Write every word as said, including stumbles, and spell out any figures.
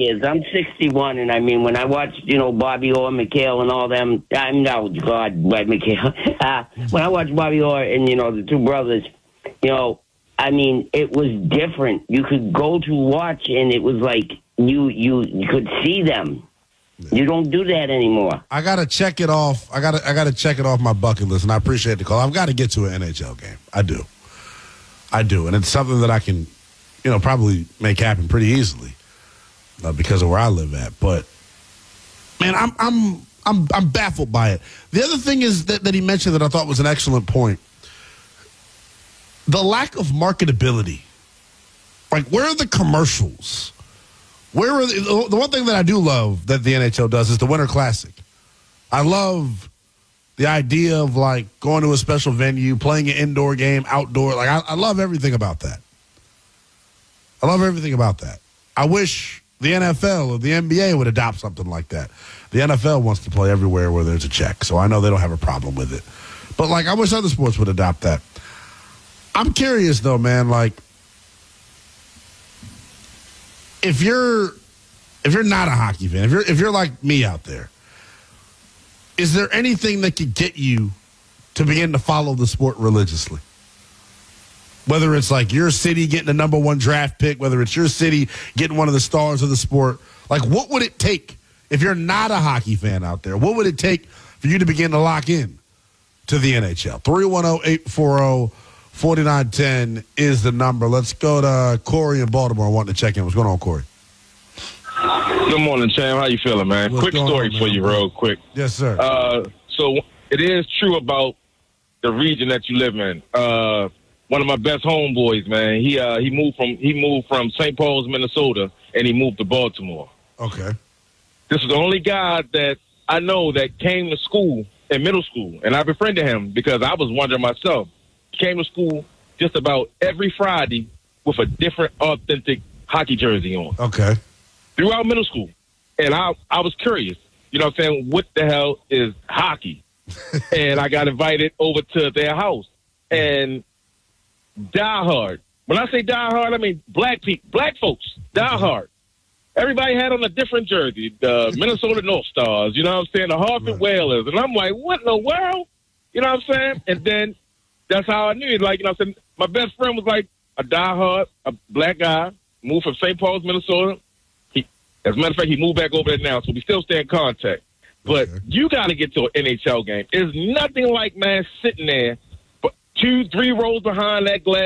years. I'm sixty-one, and I mean, when I watched, you know, Bobby Orr, McHale, and all them, I'm no, God, but McHale. Uh, when I watched Bobby Orr and, you know, the two brothers, you know, I mean, it was different. You could go to watch, and it was like you you, you could see them. You don't do that anymore. I gotta check it off. I gotta I gotta check it off my bucket list, and I appreciate the call. I've got to get to an N H L game. I do, I do, and it's something that I can, you know, probably make happen pretty easily uh, because of where I live at. But man, I'm I'm I'm I'm baffled by it. The other thing is that, that he mentioned that I thought was an excellent point: the lack of marketability. Like, where are the commercials? Where are the, the one thing that I do love that the N H L does is the Winter Classic. I love the idea of, like, going to a special venue, playing an indoor game, outdoor. Like, I, I love everything about that. I love everything about that. I wish the N F L or the N B A would adopt something like that. The N F L wants to play everywhere where there's a check, so I know they don't have a problem with it. But, like, I wish other sports would adopt that. I'm curious, though, man, like, If you're if you're not a hockey fan, if you're if you're like me out there, is there anything that could get you to begin to follow the sport religiously? Whether it's like your city getting the number one draft pick, whether it's your city getting one of the stars of the sport, like what would it take if you're not a hockey fan out there? What would it take for you to begin to lock in to the N H L? three one zero, eight four zero, four nine one zero is the number. Let's go to Corey in Baltimore wanting to check in. What's going on, Corey? Good morning, Cham. How you feeling, man? What's quick story on, for you, real quick. Yes, sir. Uh, so it is true about the region that you live in. Uh, one of my best homeboys, man. He uh, he moved from he moved from Saint Paul's, Minnesota, and he moved to Baltimore. Okay. This is the only guy that I know that came to school in middle school, and I befriended him because I was wondering myself. Came to school just about every Friday with a different authentic hockey jersey on. Okay. Throughout middle school. And I I was curious. You know what I'm saying? What the hell is hockey? And I got invited over to their house. And diehard. When I say diehard, I mean black people, black folks, diehard. Everybody had on a different jersey. The Minnesota North Stars, you know what I'm saying? The Hartford right. Whalers. And I'm like, what in the world? You know what I'm saying? And then that's how I knew it. Like, you know what I'm saying? My best friend was like a diehard, a black guy, moved from Saint Paul's, Minnesota. He, as a matter of fact, he moved back over there now, so we still stay in contact. But okay. You got to get to an N H L game. There's nothing like, man, sitting there, but two, three rows behind that glass.